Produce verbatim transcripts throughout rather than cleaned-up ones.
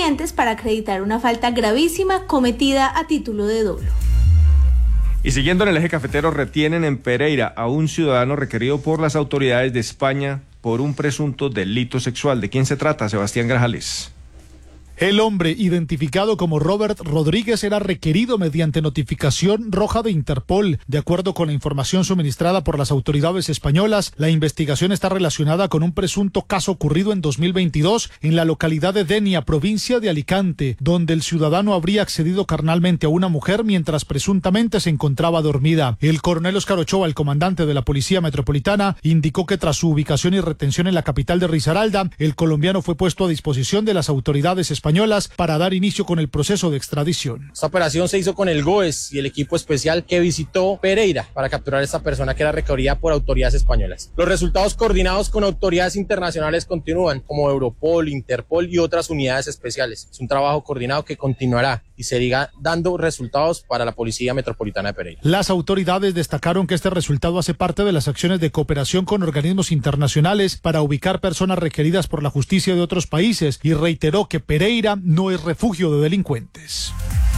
suficientes para acreditar una falta gravísima cometida a título de dolo. Y siguiendo en el eje cafetero, retienen en Pereira a un ciudadano requerido por las autoridades de España por un presunto delito sexual. ¿De quién se trata, Sebastián Grajales? El hombre, identificado como Robert Rodríguez, era requerido mediante notificación roja de Interpol. De acuerdo con la información suministrada por las autoridades españolas, la investigación está relacionada con un presunto caso ocurrido en dos mil veintidós en la localidad de Denia, provincia de Alicante, donde el ciudadano habría accedido carnalmente a una mujer mientras presuntamente se encontraba dormida. El coronel Óscar Ochoa, el comandante de la Policía Metropolitana, indicó que tras su ubicación y retención en la capital de Risaralda, el colombiano fue puesto a disposición de las autoridades españolas para dar inicio con el proceso de extradición. Esta operación se hizo con el GOES y el equipo especial que visitó Pereira para capturar a esta persona que era requerida por autoridades españolas. Los resultados coordinados con autoridades internacionales continúan, como Europol, Interpol y otras unidades especiales. Es un trabajo coordinado que continuará y seguirá dando resultados para la Policía Metropolitana de Pereira. Las autoridades destacaron que este resultado hace parte de las acciones de cooperación con organismos internacionales para ubicar personas requeridas por la justicia de otros países y reiteró que Pereira no es refugio de delincuentes.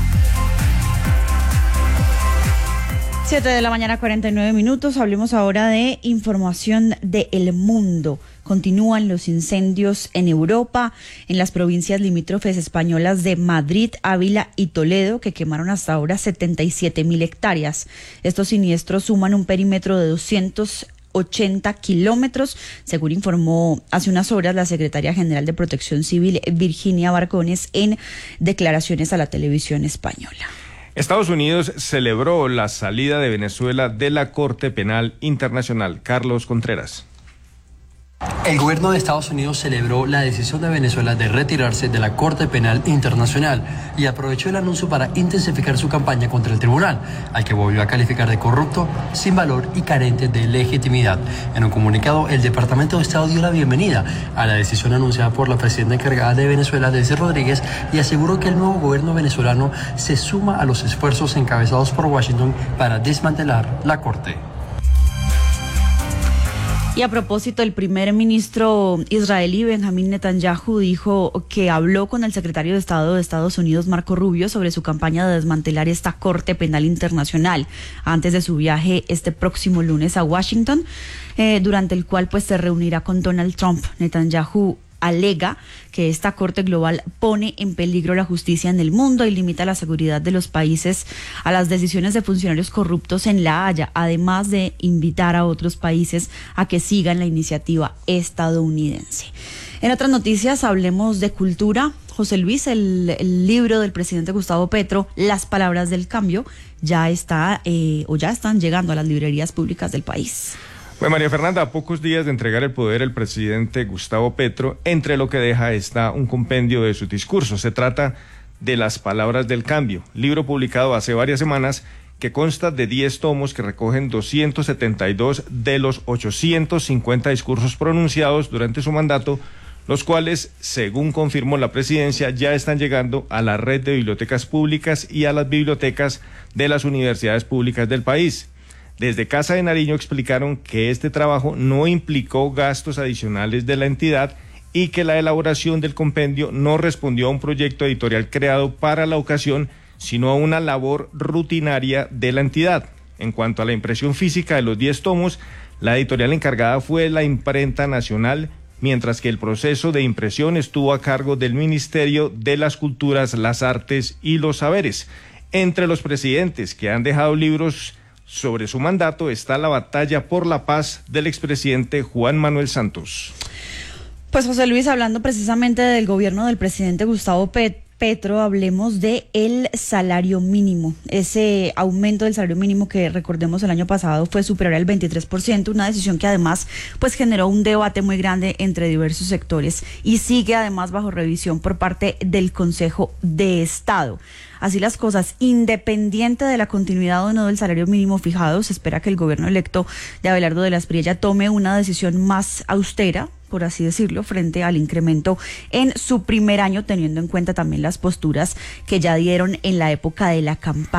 siete de la mañana, cuarenta y nueve minutos. Hablemos ahora de información de El Mundo. Continúan los incendios en Europa, en las provincias limítrofes españolas de Madrid, Ávila y Toledo, que quemaron hasta ahora setenta y siete mil hectáreas. Estos siniestros suman un perímetro de doscientos ochenta kilómetros, según informó hace unas horas la secretaria general de Protección Civil, Virginia Barcones, en declaraciones a la televisión española. Estados Unidos celebró la salida de Venezuela de la Corte Penal Internacional. Carlos Contreras. El gobierno de Estados Unidos celebró la decisión de Venezuela de retirarse de la Corte Penal Internacional y aprovechó el anuncio para intensificar su campaña contra el tribunal, al que volvió a calificar de corrupto, sin valor y carente de legitimidad. En un comunicado, el Departamento de Estado dio la bienvenida a la decisión anunciada por la presidenta encargada de Venezuela, Delcy Rodríguez, y aseguró que el nuevo gobierno venezolano se suma a los esfuerzos encabezados por Washington para desmantelar la Corte. Y a propósito, el primer ministro israelí Benjamín Netanyahu dijo que habló con el secretario de Estado de Estados Unidos, Marco Rubio, sobre su campaña de desmantelar esta Corte Penal Internacional antes de su viaje este próximo lunes a Washington, eh, durante el cual pues se reunirá con Donald Trump. Netanyahu alega que esta Corte Global pone en peligro la justicia en el mundo y limita la seguridad de los países a las decisiones de funcionarios corruptos en La Haya, además de invitar a otros países a que sigan la iniciativa estadounidense. En otras noticias, hablemos de cultura. José Luis, el, el libro del presidente Gustavo Petro, Las Palabras del Cambio, ya está eh, o ya están llegando a las librerías públicas del país. Bueno, María Fernanda, a pocos días de entregar el poder el presidente Gustavo Petro, entre lo que deja está un compendio de su discurso. Se trata de Las Palabras del Cambio, libro publicado hace varias semanas que consta de diez tomos que recogen doscientos setenta y dos de los ochocientos cincuenta discursos pronunciados durante su mandato, los cuales, según confirmó la presidencia, ya están llegando a la red de bibliotecas públicas y a las bibliotecas de las universidades públicas del país. Desde Casa de Nariño explicaron que este trabajo no implicó gastos adicionales de la entidad y que la elaboración del compendio no respondió a un proyecto editorial creado para la ocasión, sino a una labor rutinaria de la entidad. En cuanto a la impresión física de los diez tomos, la editorial encargada fue la Imprenta Nacional, mientras que el proceso de impresión estuvo a cargo del Ministerio de las Culturas, las Artes y los Saberes. Entre los presidentes que han dejado libros sobre su mandato está la batalla por la paz del expresidente Juan Manuel Santos. Pues José Luis, hablando precisamente del gobierno del presidente Gustavo Petro, Petro, hablemos de el salario mínimo. Ese aumento del salario mínimo que recordemos el año pasado fue superior al veintitrés por ciento, una decisión que además pues generó un debate muy grande entre diversos sectores y sigue además bajo revisión por parte del Consejo de Estado. Así las cosas, independiente de la continuidad o no del salario mínimo fijado, se espera que el gobierno electo de Abelardo de la Espriella tome una decisión más austera, por así decirlo, frente al incremento en su primer año, teniendo en cuenta también las posturas que ya dieron en la época de la campaña.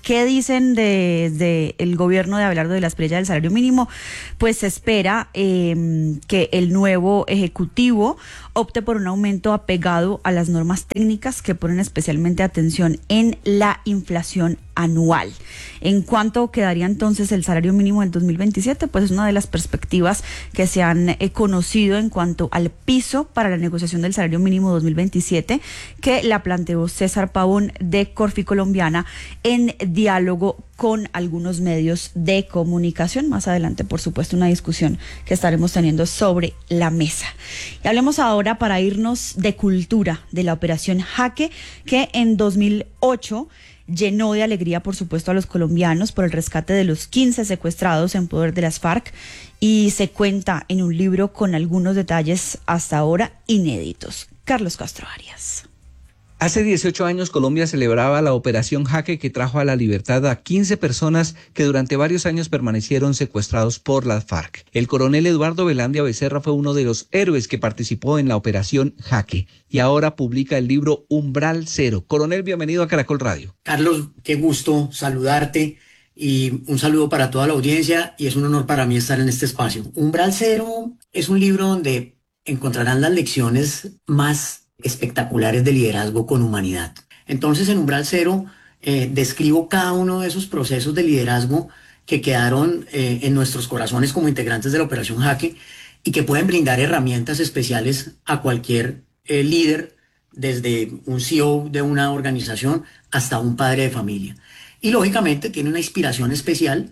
¿Qué dicen desde de, de el gobierno de Abelardo de la Espriella del salario mínimo? Pues se espera eh, que el nuevo ejecutivo opte por un aumento apegado a las normas técnicas que ponen especialmente atención en la inflación anual. ¿En cuánto quedaría entonces el salario mínimo del dos mil veintisiete? Pues es una de las perspectivas que se han eh, conocido en cuanto al piso para la negociación del salario mínimo dos mil veintisiete, que la planteó César Pavón de Corfi Colombiana en diálogo con algunos medios de comunicación. Más adelante, por supuesto, una discusión que estaremos teniendo sobre la mesa. Y hablemos ahora, para irnos de cultura, de la operación Jaque, que en dos mil ocho llenó de alegría, por supuesto, a los colombianos por el rescate de los quince secuestrados en poder de las FARC, y se cuenta en un libro con algunos detalles hasta ahora inéditos. Carlos Castro Arias. Hace dieciocho años Colombia celebraba la operación Jaque, que trajo a la libertad a quince personas que durante varios años permanecieron secuestrados por las FARC. El coronel Eduardo Velandia Becerra fue uno de los héroes que participó en la operación Jaque y ahora publica el libro Umbral Cero. Coronel, bienvenido a Caracol Radio. Carlos, qué gusto saludarte y un saludo para toda la audiencia, y es un honor para mí estar en este espacio. Umbral Cero es un libro donde encontrarán las lecciones más espectaculares de liderazgo con humanidad. Entonces, en Umbral Cero eh, describo cada uno de esos procesos de liderazgo que quedaron eh, en nuestros corazones como integrantes de la Operación Jaque y que pueden brindar herramientas especiales a cualquier eh, líder, desde un C E O de una organización hasta un padre de familia. Y lógicamente tiene una inspiración especial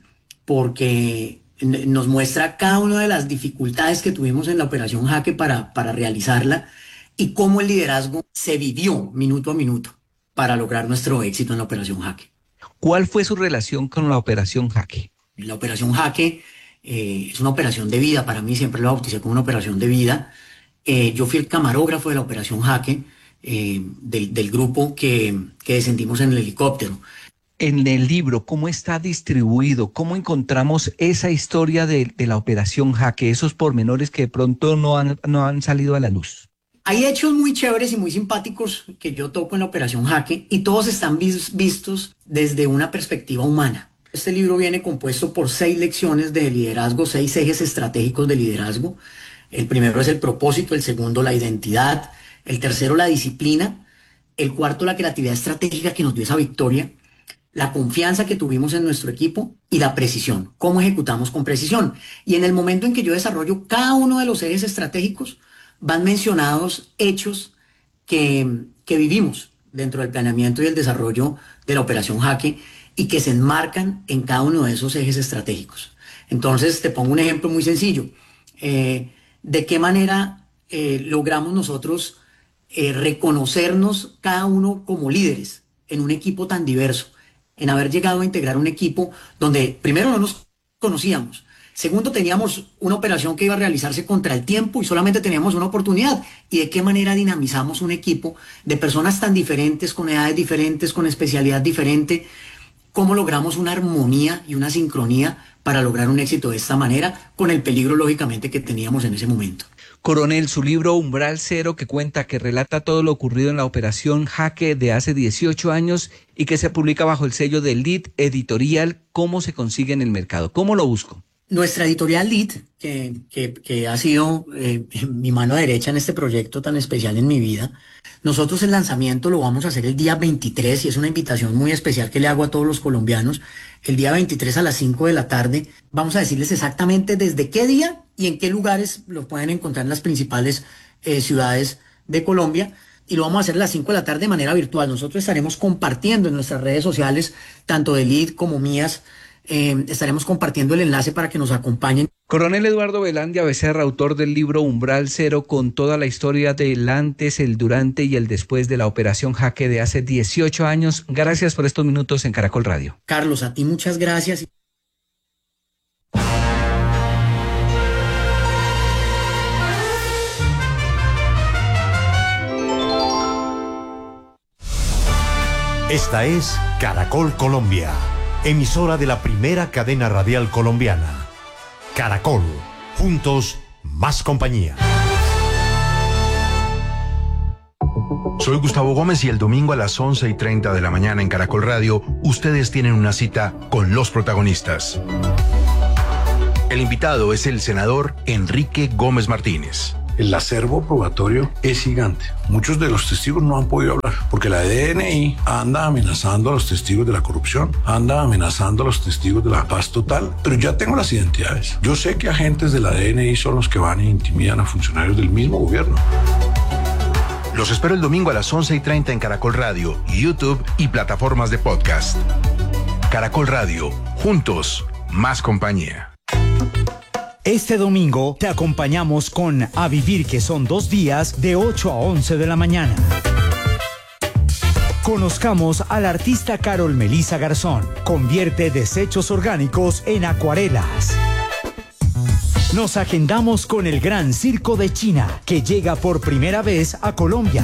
porque nos muestra cada una de las dificultades que tuvimos en la Operación Jaque para, para realizarla, y cómo el liderazgo se vivió minuto a minuto para lograr nuestro éxito en la Operación Jaque. ¿Cuál fue su relación con la Operación Jaque? La Operación Jaque eh, es una operación de vida. Para mí siempre la bauticé como una operación de vida. Eh, yo fui el camarógrafo de la Operación Jaque, eh, del, del grupo que, que descendimos en el helicóptero. En el libro, ¿cómo está distribuido? ¿Cómo encontramos esa historia de, de la Operación Jaque, esos pormenores que de pronto no han, no han salido a la luz? Hay hechos muy chéveres y muy simpáticos que yo toco en la Operación Jaque, y todos están vis- vistos desde una perspectiva humana. Este libro viene compuesto por seis lecciones de liderazgo, seis ejes estratégicos de liderazgo. El primero es el propósito, el segundo la identidad, el tercero la disciplina, el cuarto la creatividad estratégica que nos dio esa victoria, la confianza que tuvimos en nuestro equipo y la precisión, cómo ejecutamos con precisión. Y en el momento en que yo desarrollo cada uno de los ejes estratégicos, van mencionados hechos que, que vivimos dentro del planeamiento y el desarrollo de la Operación Jaque y que se enmarcan en cada uno de esos ejes estratégicos. Entonces, te pongo un ejemplo muy sencillo. Eh, ¿De qué manera eh, logramos nosotros eh, reconocernos cada uno como líderes en un equipo tan diverso? En haber llegado a integrar un equipo donde primero no nos conocíamos. Segundo, teníamos una operación que iba a realizarse contra el tiempo y solamente teníamos una oportunidad. ¿Y de qué manera dinamizamos un equipo de personas tan diferentes, con edades diferentes, con especialidad diferente? ¿Cómo logramos una armonía y una sincronía para lograr un éxito de esta manera, con el peligro, lógicamente, que teníamos en ese momento? Coronel, su libro Umbral Cero, que cuenta, que relata todo lo ocurrido en la Operación Jaque de hace dieciocho años y que se publica bajo el sello de Lead Editorial, ¿cómo se consigue en el mercado? ¿Cómo lo busco? Nuestra editorial Lead, que, que, que ha sido eh, mi mano derecha en este proyecto tan especial en mi vida, nosotros el lanzamiento lo vamos a hacer el día veintitrés, y es una invitación muy especial que le hago a todos los colombianos. El día veintitrés a las cinco de la tarde vamos a decirles exactamente desde qué día y en qué lugares lo pueden encontrar en las principales eh, ciudades de Colombia, y lo vamos a hacer a las cinco de la tarde de manera virtual. Nosotros estaremos compartiendo en nuestras redes sociales, tanto de Lead como mías, Eh, estaremos compartiendo el enlace para que nos acompañen. Coronel Eduardo Velandia Becerra, autor del libro Umbral Cero, con toda la historia del antes, el durante y el después de la Operación Jaque de hace dieciocho años. Gracias por estos minutos en Caracol Radio. Carlos, a ti muchas gracias. Esta es Caracol Colombia, emisora de la primera cadena radial colombiana. Caracol, juntos, más compañía. Soy Gustavo Gómez y el domingo a las once y treinta de la mañana en Caracol Radio, ustedes tienen una cita con los protagonistas. El invitado es el senador Enrique Gómez Martínez. El acervo probatorio es gigante. Muchos de los testigos no han podido hablar porque la D N I anda amenazando a los testigos de la corrupción, anda amenazando a los testigos de la paz total, pero ya tengo las identidades. Yo sé que agentes de la D N I son los que van e intimidan a funcionarios del mismo gobierno. Los espero el domingo a las once y treinta en Caracol Radio, YouTube y plataformas de podcast. Caracol Radio, juntos, más compañía. Este domingo te acompañamos con A Vivir, que son dos días de ocho a once de la mañana. Conozcamos a la artista Carol Melissa Garzón. Convierte desechos orgánicos en acuarelas. Nos agendamos con el Gran Circo de China, que llega por primera vez a Colombia.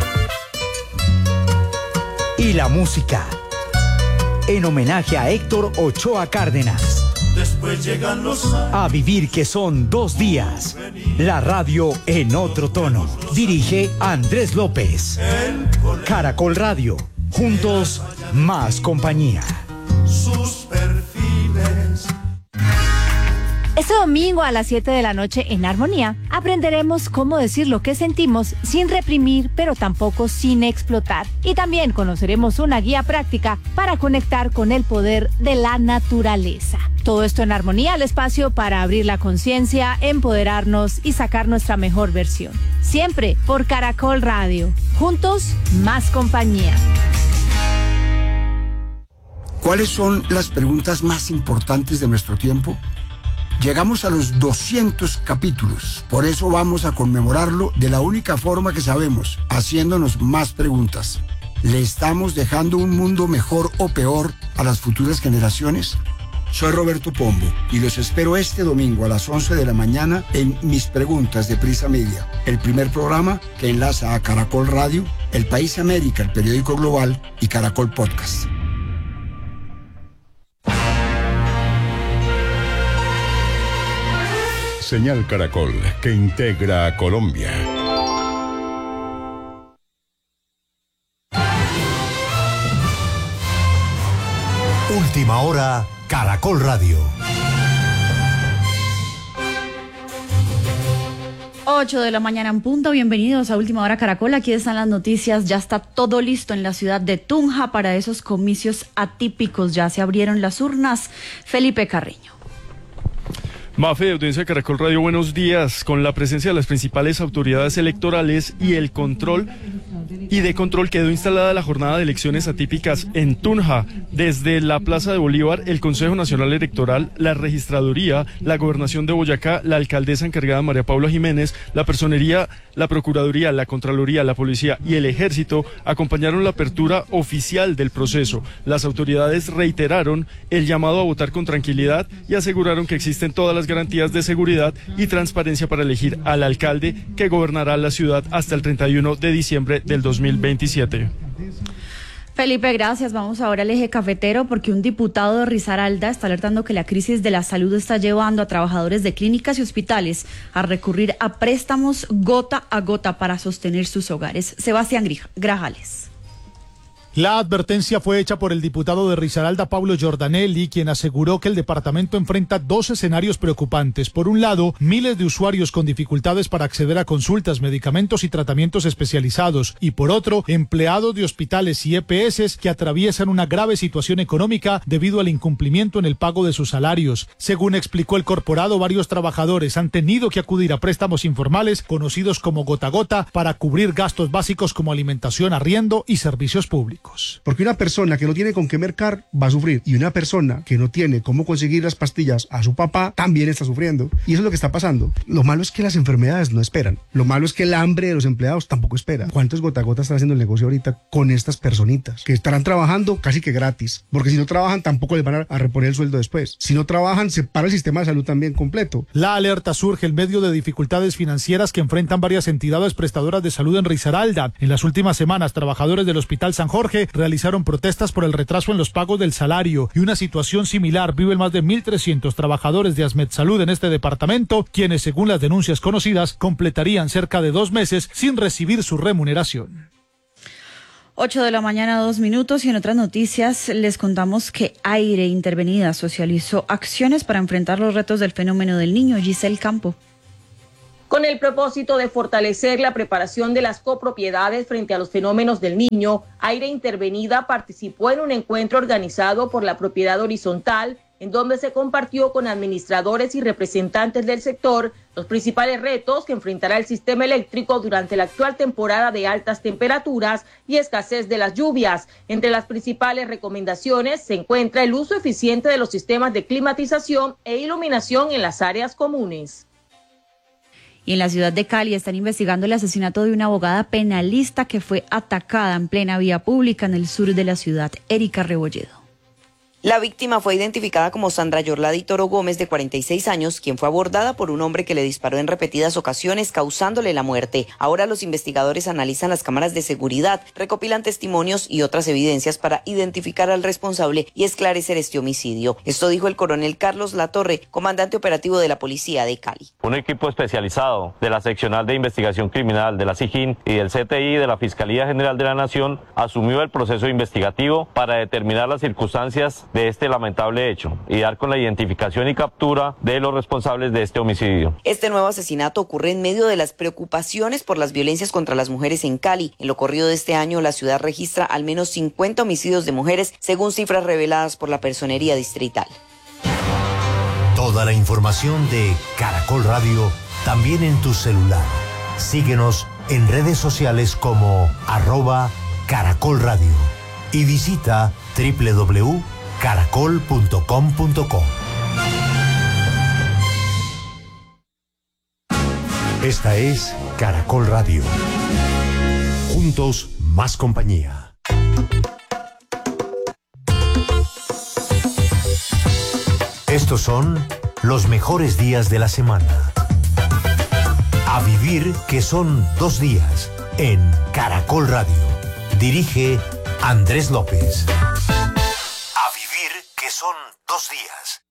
Y la música, en homenaje a Héctor Ochoa Cárdenas. Después llegan los años. A Vivir, que son dos días. La radio en otro tono. Dirige Andrés López. Caracol Radio. Juntos, más compañía. Sus perfiles. Este domingo a las siete de la noche en Armonía aprenderemos cómo decir lo que sentimos sin reprimir, pero tampoco sin explotar. Y también conoceremos una guía práctica para conectar con el poder de la naturaleza. Todo esto en Armonía, el espacio para abrir la conciencia, empoderarnos y sacar nuestra mejor versión. Siempre por Caracol Radio. Juntos, más compañía. ¿Cuáles son las preguntas más importantes de nuestro tiempo? Llegamos a los doscientos capítulos, por eso vamos a conmemorarlo de la única forma que sabemos, haciéndonos más preguntas. ¿Le estamos dejando un mundo mejor o peor a las futuras generaciones? Soy Roberto Pombo y los espero este domingo a las once de la mañana en Mis Preguntas de Prisa Media, el primer programa que enlaza a Caracol Radio, El País América, el periódico global y Caracol Podcast. Señal Caracol, que integra a Colombia. Última hora, Caracol Radio. ocho de la mañana en punto, bienvenidos a Última Hora Caracol, aquí están las noticias, ya está todo listo en la ciudad de Tunja para esos comicios atípicos, ya se abrieron las urnas. Felipe Carreño. Mafe, de audiencia de Caracol Radio, buenos días. Con la presencia de las principales autoridades electorales y el control y de control quedó instalada la jornada de elecciones atípicas en Tunja. Desde la Plaza de Bolívar, el Consejo Nacional Electoral, la Registraduría, la Gobernación de Boyacá, la alcaldesa encargada María Paula Jiménez, la Personería, la Procuraduría, la Contraloría, la Policía y el Ejército acompañaron la apertura oficial del proceso. Las autoridades reiteraron el llamado a votar con tranquilidad y aseguraron que existen todas las garantías de seguridad y transparencia para elegir al alcalde que gobernará la ciudad hasta el treinta y uno de diciembre del dos mil veintisiete. Felipe, gracias. Vamos ahora al eje cafetero porque un diputado de Risaralda está alertando que la crisis de la salud está llevando a trabajadores de clínicas y hospitales a recurrir a préstamos gota a gota para sostener sus hogares. Sebastián Grajales. La advertencia fue hecha por el diputado de Risaralda, Pablo Giordanelli, quien aseguró que el departamento enfrenta dos escenarios preocupantes. Por un lado, miles de usuarios con dificultades para acceder a consultas, medicamentos y tratamientos especializados. Y por otro, empleados de hospitales y E P S que atraviesan una grave situación económica debido al incumplimiento en el pago de sus salarios. Según explicó el corporado, varios trabajadores han tenido que acudir a préstamos informales, conocidos como gota a gota, para cubrir gastos básicos como alimentación, arriendo y servicios públicos. Porque una persona que no tiene con qué mercar va a sufrir, y una persona que no tiene cómo conseguir las pastillas a su papá también está sufriendo, y eso es lo que está pasando. Lo malo es que las enfermedades no esperan, lo malo es que el hambre de los empleados tampoco espera. ¿Cuántos gota a gota están haciendo el negocio ahorita con estas personitas que estarán trabajando casi que gratis? Porque si no trabajan tampoco les van a reponer el sueldo después. Si no trabajan se para el sistema de salud también completo. La alerta surge en medio de dificultades financieras que enfrentan varias entidades prestadoras de salud en Risaralda. En las últimas semanas, trabajadores del Hospital San Jorge realizaron protestas por el retraso en los pagos del salario, y una situación similar viven más de mil trescientos trabajadores de Asmed Salud en este departamento, quienes, según las denuncias conocidas, completarían cerca de dos meses sin recibir su remuneración. ocho de la mañana, dos minutos, y en otras noticias les contamos que Aire Intervenida socializó acciones para enfrentar los retos del fenómeno del niño. Giselle Campo. Con el propósito de fortalecer la preparación de las copropiedades frente a los fenómenos del niño, Aire Intervenida participó en un encuentro organizado por la Propiedad Horizontal, en donde se compartió con administradores y representantes del sector los principales retos que enfrentará el sistema eléctrico durante la actual temporada de altas temperaturas y escasez de las lluvias. Entre las principales recomendaciones se encuentra el uso eficiente de los sistemas de climatización e iluminación en las áreas comunes. Y en la ciudad de Cali están investigando el asesinato de una abogada penalista que fue atacada en plena vía pública en el sur de la ciudad. Erika Rebolledo. La víctima fue identificada como Sandra Yorlady Toro Gómez, de cuarenta y seis años, quien fue abordada por un hombre que le disparó en repetidas ocasiones, causándole la muerte. Ahora los investigadores analizan las cámaras de seguridad, recopilan testimonios y otras evidencias para identificar al responsable y esclarecer este homicidio. Esto dijo el coronel Carlos Latorre, comandante operativo de la Policía de Cali. Un equipo especializado de la Seccional de Investigación Criminal de la SIJIN y del C T I de la Fiscalía General de la Nación asumió el proceso investigativo para determinar las circunstancias de este lamentable hecho y dar con la identificación y captura de los responsables de este homicidio. Este nuevo asesinato ocurre en medio de las preocupaciones por las violencias contra las mujeres en Cali. En lo corrido de este año, la ciudad registra al menos cincuenta homicidios de mujeres, según cifras reveladas por la Personería Distrital. Toda la información de Caracol Radio también en tu celular. Síguenos en redes sociales como arroba Caracol Radio y visita doble u doble u doble u punto caracol punto com punto co. Esta es Caracol Radio. Juntos, más compañía. Estos son los mejores días de la semana. A vivir, que son dos días, en Caracol Radio. Dirige Andrés López. A vivir, que son dos días.